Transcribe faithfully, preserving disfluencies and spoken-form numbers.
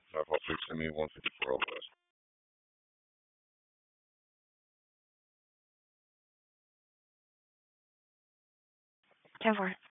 five four six, send me one fifty-four over there. ten four.